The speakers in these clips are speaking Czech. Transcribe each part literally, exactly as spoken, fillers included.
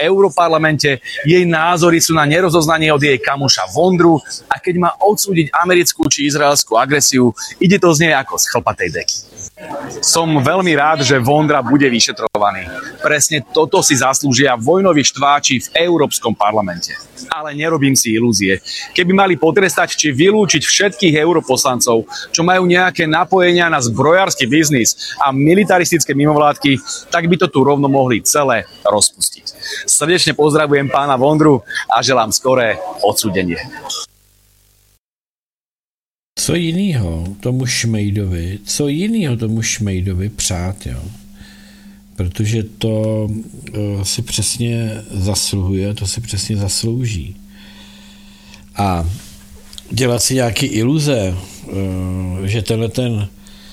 Europarlamente, jej názory sú na nerozoznanie od jej kamoša Vondru a keď má odsúdiť americkú či izraelskú agresiu, ide to z nej ako z chlpatej deky. Som veľmi rád, že Vondra bude vyšetrovaný. Presne toto si zaslúžia vojnoví štváči v Európskom parlamente. Ale nerobím si ilúzie. Keby mali potrestať či vylúčiť všetkých europoslancov, čo majú nejaké napojenia na zbrojársky biznis a militaristické mimovládky, tak by to tu rovno mohli celé rozpustiť. Srdečne pozdravujem pána Vondru a želám skoré odsúdenie. Co jinýho tomu Šmejdovi, co jinýho tomu Šmejdovi přát, jo? Protože to uh, si přesně zasluhuje, to si přesně zaslouží. A dělat si nějaké iluze, uh, že tenhle ten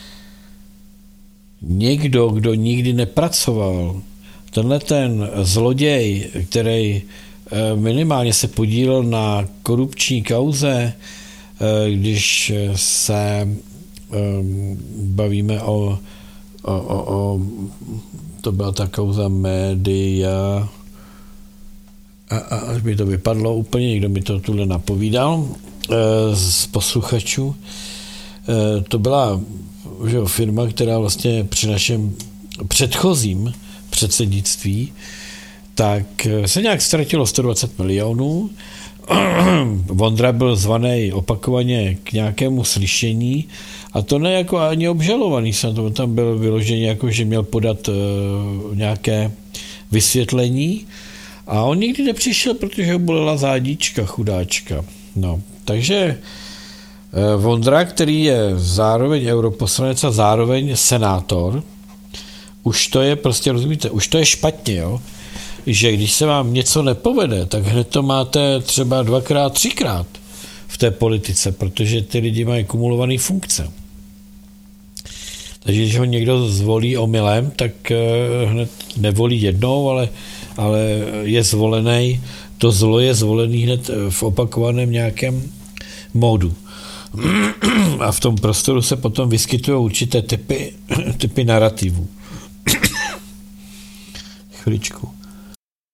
někdo, kdo nikdy nepracoval, tenhle ten zloděj, který uh, minimálně se podílel na korupční kauze, když se um, bavíme o, o, o, o to byla ta kauza média a, a až mi to vypadlo úplně, někdo mi to tuhle napovídal e, z posluchačů. E, to byla že, firma, která vlastně při našem předchozím předsednictví tak se nějak ztratilo sto dvacet milionů. Vondra byl zvaný opakovaně k nějakému slyšení a to ne jako ani obžalovaný, jsem tam byl vyložený jako, že měl podat uh, nějaké vysvětlení a on nikdy nepřišel, protože ho bolela zádička, chudáčka. No, takže uh, Vondra, který je zároveň europoslanec a zároveň senátor, už to je prostě, rozumíte, už to je špatně, jo? Že když se vám něco nepovede, tak hned to máte třeba dvakrát, třikrát v té politice, protože ty lidi mají kumulované funkce. Takže když ho někdo zvolí omylem, tak hned nevolí jednou, ale, ale je zvolený, to zlo je zvolený hned v opakovaném nějakém módu. A v tom prostoru se potom vyskytují určité typy, typy narrativů. Chviličku.